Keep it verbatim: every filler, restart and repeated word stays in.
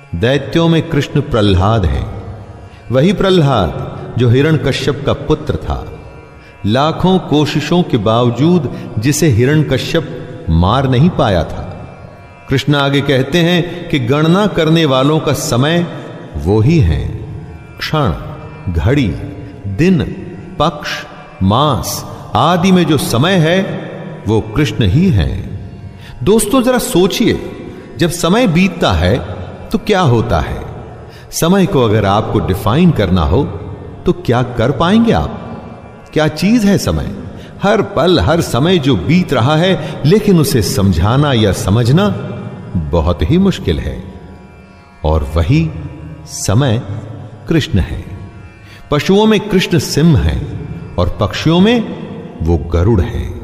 दैत्यों में कृष्ण प्रहलाद है, वही प्रहलाद जो हिरण्यकश्यप का पुत्र था, लाखों कोशिशों के बावजूद जिसे हिरण्यकश्यप मार नहीं पाया था। कृष्ण आगे कहते हैं कि गणना करने वालों का समय वो ही है। क्षण, घड़ी, दिन, पक्ष, मास आदि में जो समय है वो कृष्ण ही है। दोस्तों जरा सोचिए, जब समय बीतता है तो क्या होता है? समय को अगर आपको डिफाइन करना हो तो क्या कर पाएंगे आप? क्या चीज है समय? हर पल हर समय जो बीत रहा है, लेकिन उसे समझाना या समझना बहुत ही मुश्किल है। और वही समय कृष्ण है। पशुओं में कृष्ण सिंह है और पक्षियों में वो गरुड़ है।